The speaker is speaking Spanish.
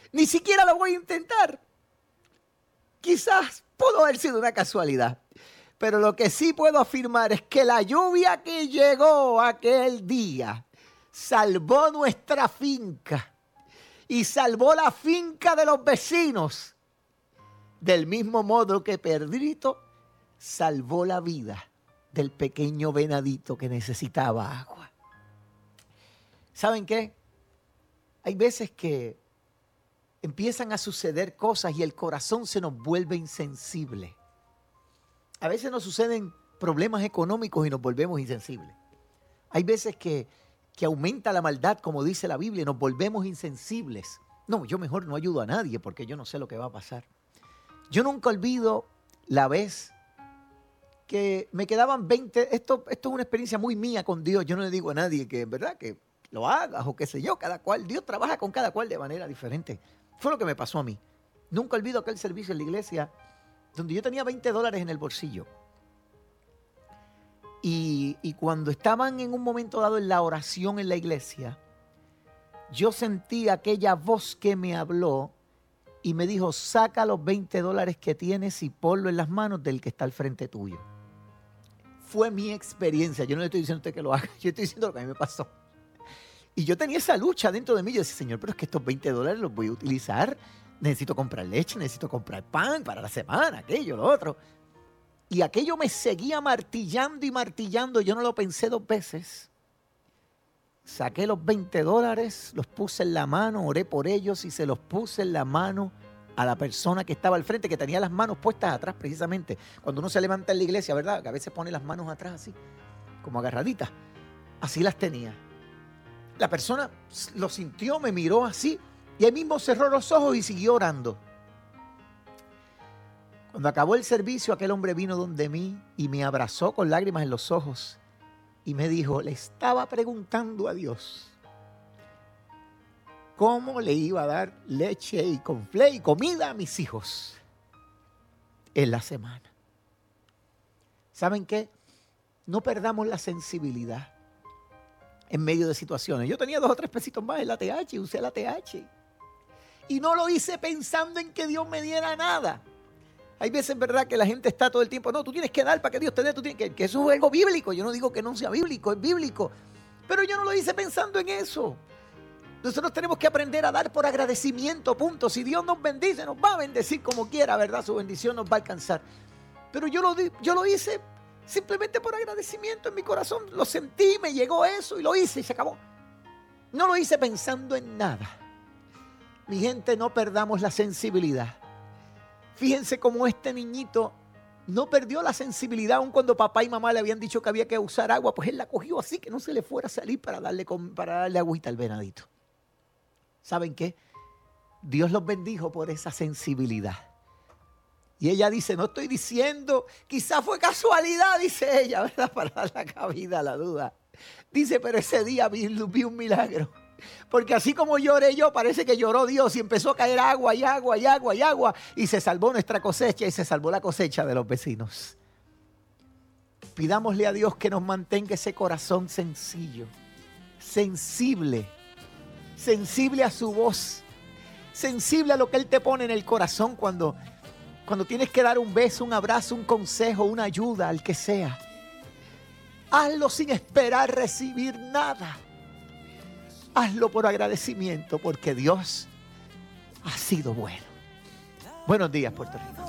Ni siquiera lo voy a intentar. Quizás pudo haber sido una casualidad. Pero lo que sí puedo afirmar es que la lluvia que llegó aquel día salvó nuestra finca y salvó la finca de los vecinos. Del mismo modo que Pedrito salvó la vida del pequeño venadito que necesitaba agua. ¿Saben qué? Hay veces que empiezan a suceder cosas y el corazón se nos vuelve insensible. A veces nos suceden problemas económicos y nos volvemos insensibles. Hay veces que aumenta la maldad, como dice la Biblia, y nos volvemos insensibles. No, yo mejor no ayudo a nadie porque yo no sé lo que va a pasar. Yo nunca olvido la vez que me quedaban 20, esto es una experiencia muy mía con Dios. Yo no le digo a nadie que en verdad que lo hagas o qué sé yo, cada cual, Dios trabaja con cada cual de manera diferente. Fue lo que me pasó a mí. Nunca olvido aquel servicio en la iglesia donde yo tenía $20 en el bolsillo. Y cuando estaban en un momento dado en la oración en la iglesia, yo sentí aquella voz que me habló y me dijo, saca los $20 que tienes y ponlo en las manos del que está al frente tuyo. Fue mi experiencia. Yo no le estoy diciendo a usted que lo haga, yo estoy diciendo lo que a mí me pasó. Y yo tenía esa lucha dentro de mí. Yo decía, Señor, pero es que estos $20 los voy a utilizar. Necesito comprar leche, necesito comprar pan para la semana, aquello, lo otro. Y aquello me seguía martillando y martillando. Yo no lo pensé 2 veces. Saqué los $20, los puse en la mano, oré por ellos y se los puse en la mano a la persona que estaba al frente, que tenía las manos puestas atrás precisamente. Cuando uno se levanta en la iglesia, ¿verdad? Que a veces pone las manos atrás así, como agarraditas. Así las tenía. La persona lo sintió, me miró así y ahí mismo cerró los ojos y siguió orando. Cuando acabó el servicio, aquel hombre vino donde mí y me abrazó con lágrimas en los ojos y me dijo, le estaba preguntando a Dios cómo le iba a dar leche y conflé y comida a mis hijos en la semana. ¿Saben qué? No perdamos la sensibilidad en medio de situaciones. Yo tenía 2 o 3 pesitos más en la TH, usé la TH. Y no lo hice pensando en que Dios me diera nada. Hay veces, ¿verdad?, que la gente está todo el tiempo, no, tú tienes que dar para que Dios te dé, tú tienes que eso es algo bíblico. Yo no digo que no sea bíblico, es bíblico. Pero yo no lo hice pensando en eso. Nosotros tenemos que aprender a dar por agradecimiento, punto. Si Dios nos bendice, nos va a bendecir como quiera, ¿verdad? Su bendición nos va a alcanzar. Pero yo lo hice simplemente por agradecimiento en mi corazón. Lo sentí, me llegó eso y lo hice y se acabó. No lo hice pensando en nada. Mi gente, no perdamos la sensibilidad. Fíjense cómo este niñito no perdió la sensibilidad aun cuando papá y mamá le habían dicho que había que usar agua. Pues él la cogió así que no se le fuera a salir para darle agüita al venadito. ¿Saben qué? Dios los bendijo por esa sensibilidad. Y ella dice, no estoy diciendo, quizás fue casualidad, dice ella, ¿verdad? Para dar la cabida a la duda. Dice, pero ese día vi un milagro. Porque así como lloré yo, parece que lloró Dios y empezó a caer agua y agua y agua y agua. Y se salvó nuestra cosecha y se salvó la cosecha de los vecinos. Pidámosle a Dios que nos mantenga ese corazón sencillo, sensible a su voz, sensible a lo que Él te pone en el corazón cuando tienes que dar un beso, un abrazo, un consejo, una ayuda, al que sea. Hazlo sin esperar recibir nada. Hazlo por agradecimiento porque Dios ha sido bueno. Buenos días, Puerto Rico.